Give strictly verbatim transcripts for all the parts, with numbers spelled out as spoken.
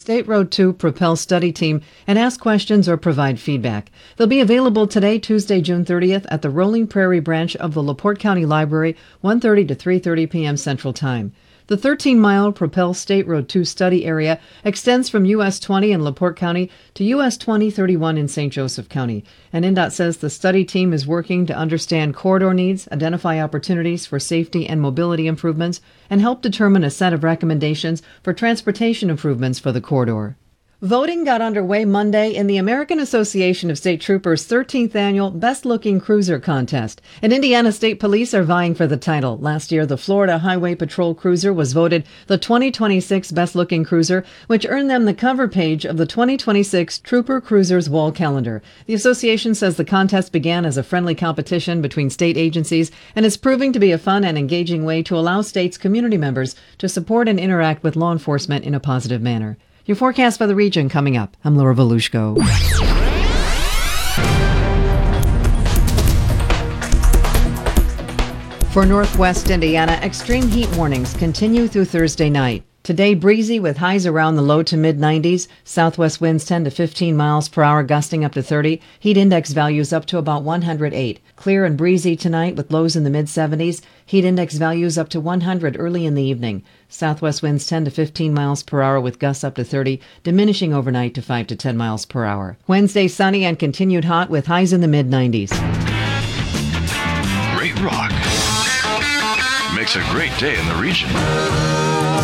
State Road two Propel Study Team and ask questions or provide feedback. They'll be available today, Tuesday, June thirtieth, at the Rolling Prairie branch of the LaPorte County Library, one thirty to three thirty p.m. Central Time. The thirteen-mile Propel State Road two study area extends from U S twenty in LaPorte County to U S twenty thirty-one in Saint Joseph County. And N D O T says the study team is working to understand corridor needs, identify opportunities for safety and mobility improvements, and help determine a set of recommendations for transportation improvements for the corridor. Voting got underway Monday in the American Association of State Troopers' thirteenth annual Best Looking Cruiser Contest, and Indiana State Police are vying for the title. Last year, the Florida Highway Patrol Cruiser was voted the twenty twenty-six Best Looking Cruiser, which earned them the cover page of the twenty twenty-six Trooper Cruisers Wall Calendar. The association says the contest began as a friendly competition between state agencies and is proving to be a fun and engaging way to allow states' community members to support and interact with law enforcement in a positive manner. Your forecast for the region coming up. I'm Laura Volushko. For Northwest Indiana, extreme heat warnings continue through Thursday night. Today, breezy with highs around the low to mid nineties. Southwest winds ten to fifteen miles per hour, gusting up to thirty. Heat index values up to about one hundred eight. Clear and breezy tonight with lows in the mid seventies. Heat index values up to one hundred early in the evening. Southwest winds ten to fifteen miles per hour with gusts up to thirty, diminishing overnight to five to ten miles per hour. Wednesday, sunny and continued hot with highs in the mid nineties. Great rock makes a great day in the region.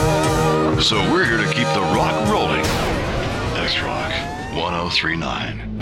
So we're here to keep the rock rolling. X-Rock one oh three point nine.